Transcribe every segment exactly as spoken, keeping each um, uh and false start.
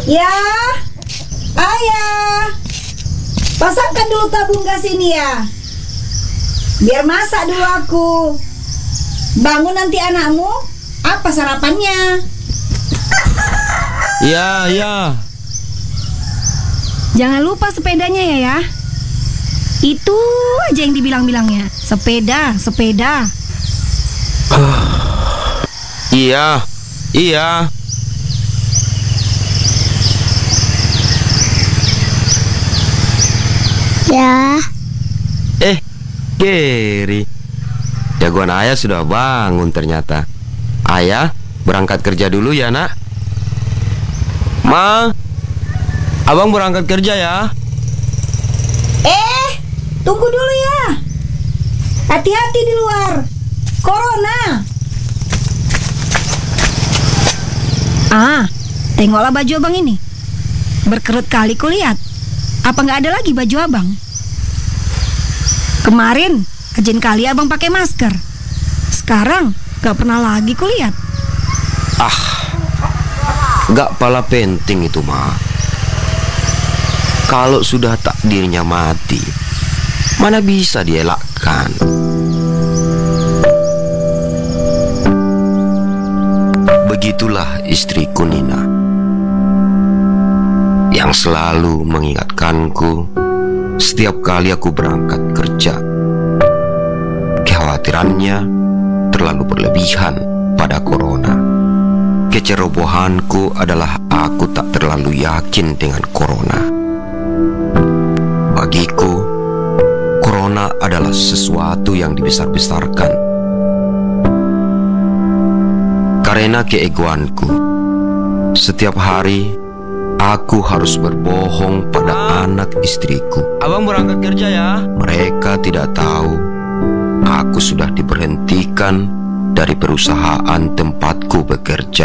Ya, ayah, pasangkan dulu tabung gas ini ya, biar masak dulu aku. Bangun nanti anakmu, apa sarapannya? Ya, ya. Jangan lupa sepedanya ya ya. Itu aja yang dibilang-bilangnya. Sepeda, sepeda. Iya, iya. Ya. Eh, Geri. Jagoan ayah sudah bangun ternyata. Ayah berangkat kerja dulu ya nak. Ma, abang berangkat kerja ya. Eh, tunggu dulu ya. Hati-hati di luar. Corona. Ah, tengoklah baju abang ini. Berkerut kali kulihat. Apa nggak ada lagi baju abang? Kemarin rajin kali abang pakai masker. Sekarang nggak pernah lagi kulihat. Ah, gak pala penting itu mah. Kalau sudah takdirnya mati, mana bisa dielakkan. Begitulah istriku Nina, yang selalu mengingatkanku setiap kali aku berangkat kerja. Kekhawatirannya terlalu berlebihan pada corona. Kecerobohanku adalah aku tak terlalu yakin dengan corona. Bagiku, corona adalah sesuatu yang dibesar-besarkan. Karena keegoanku, setiap hari aku harus berbohong pada anak istriku. Abang berangkat kerja ya. Mereka tidak tahu aku sudah diberhentikan dari perusahaan tempatku bekerja.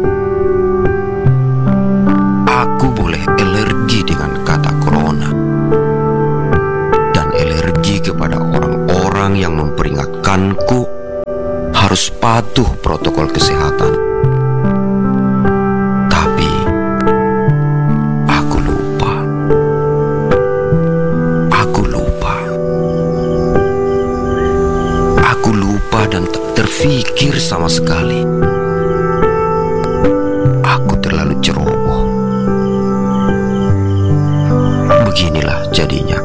Aku boleh alergi dengan kata corona dan alergi kepada orang-orang yang memperingatkanku harus patuh protokol kesehatan. Tapi aku lupa. Aku lupa. Aku lupa dan tak terfikir sama sekali. Aku terlalu ceroboh. Beginilah jadinya.